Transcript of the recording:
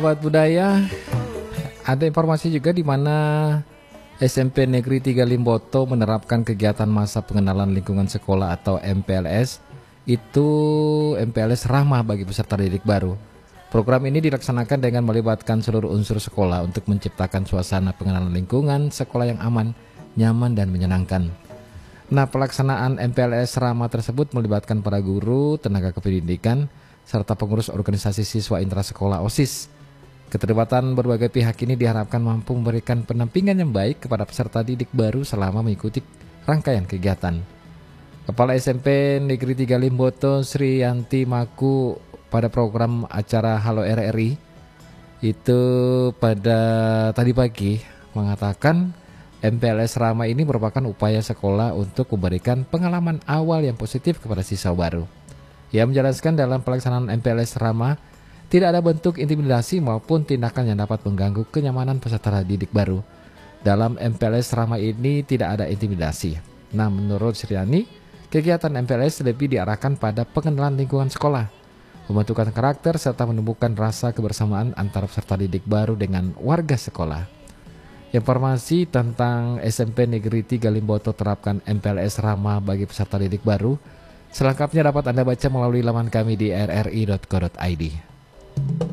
Buat budaya, ada informasi juga di mana SMP Negeri 3 Limboto menerapkan kegiatan masa pengenalan lingkungan sekolah atau MPLS. Itu MPLS ramah bagi peserta didik baru. Program ini dilaksanakan dengan melibatkan seluruh unsur sekolah untuk menciptakan suasana pengenalan lingkungan sekolah yang aman, nyaman, dan menyenangkan. Nah, pelaksanaan MPLS ramah tersebut melibatkan para guru, tenaga kependidikan, serta pengurus organisasi siswa intrasekolah OSIS. Keterlibatan berbagai pihak ini diharapkan mampu memberikan pendampingan yang baik kepada peserta didik baru selama mengikuti rangkaian kegiatan. Kepala SMP Negeri 3 Limboto, Sri Yanti Maku, pada program acara Halo RRI itu pada tadi pagi mengatakan MPLS Ramah ini merupakan upaya sekolah untuk memberikan pengalaman awal yang positif kepada siswa baru. Ia menjelaskan dalam pelaksanaan MPLS Ramah tidak ada bentuk intimidasi maupun tindakan yang dapat mengganggu kenyamanan peserta didik baru. Dalam MPLS Ramah ini tidak ada intimidasi. Nah, menurut Sriani, kegiatan MPLS lebih diarahkan pada pengenalan lingkungan sekolah, pembentukan karakter, serta menumbuhkan rasa kebersamaan antara peserta didik baru dengan warga sekolah. Informasi tentang SMP Negeri 3 Limboto terapkan MPLS Ramah bagi peserta didik baru selengkapnya dapat Anda baca melalui laman kami di rri.co.id.